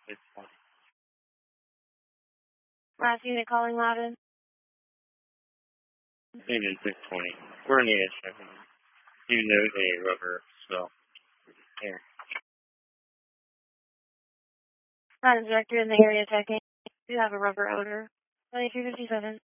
620. Last unit calling Loudon. Unit 620. We're in the issue. You know the rubber smell. Here. Loudon director in the area checking. Do have a rubber odor. 2357.